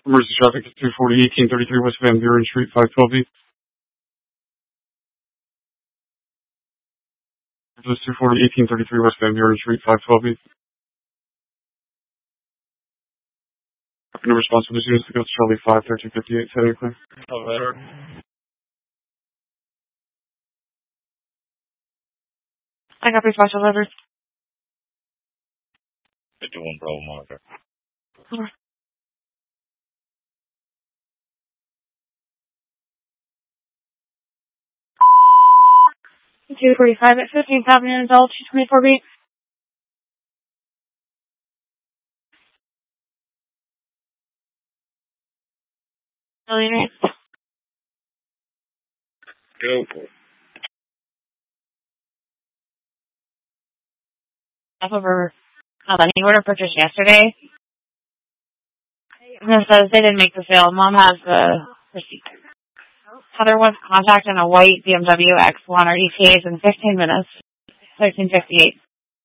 Emergency traffic is 240 1833 West Van Buren Street, 512 east. This is 240 1833 West Van Buren Street, 512 east. No response to this unit. Go to Charlie 5 1358. Setting clear. I got special letters. 51 Bravo Monitor. Okay. 245 at 15th Avenue in Dulce, 24 beat. Millionaires. Go for it. Off of her money order purchased yesterday. And it says they didn't make the sale. Mom has the receipt. Heather wants contact in a white BMW X1 or ETAs in 15 minutes. 1358.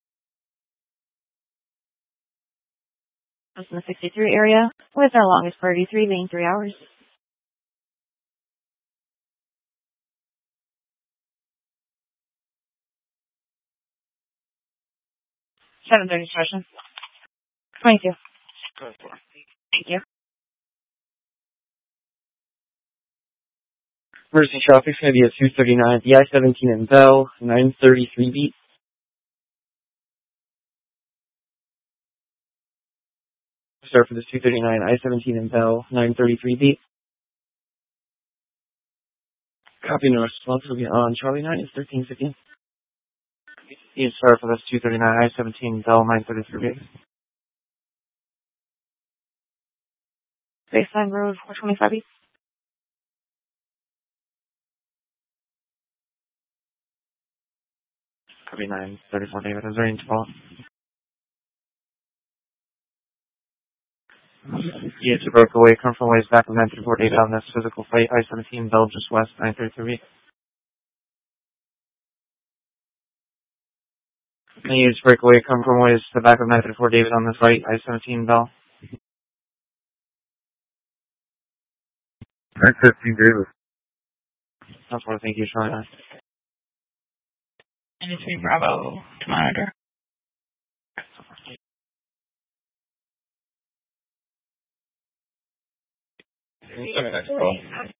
That's in the 63 area. With our longest 33 being 3 hours. 7:30 session. 22. Go for it. Thank you. Emergency traffic's going to be at 239 at the I-17 in Bell, 933 beat. Start for this 239 I-17 in Bell, 933 beat. Copy, no response will be on Charlie 9, it's 1350. You start for this 239 I-17 Bell, 933 beat. Baseline Road, 425 beat. Copy 934 David, is there any fault? Units are broke away, come from ways back of 934 David on this physical flight, I-17 Bell just west, 933 beat. Units break away, come from ways to the back of 934 David on this flight, I-17 Bell. 915 David. That's what I think you're showing us. And it's Bravo to monitor. Okay,